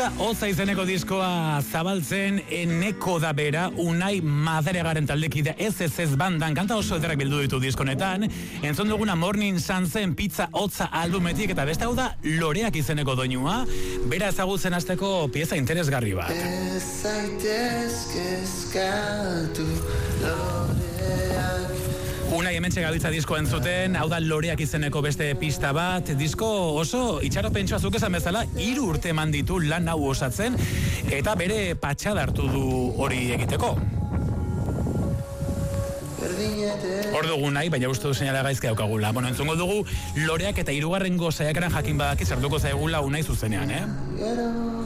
Pizza hotza izeneko diskoa zabaltzen eneko da bera, Unai Madregaren taldekide ez bandan, kanta oso ederrak bildu ditu diskonetan. Entzun duguna Morning Sun zen Pizza hotza albumetik, eta beste hau da Loreak izeneko doinua, bera ezagutzen hasteko pieza interesgarri bat. Unai hementxe gabiltza disko entzuten, hau da Loreak izeneko beste pista bat, disko oso itxaropentsua zuk esan bezala, 3 urte eman ditu lan hau osatzen, eta bere patxada hartu du hori egiteko. Hor dugu nahi, baina uste du seinale gaizki daukagula. Bueno, entzungo dugu Loreak eta 3. saiakaran jakin badaki zertuko zaigula Unai zuzenean,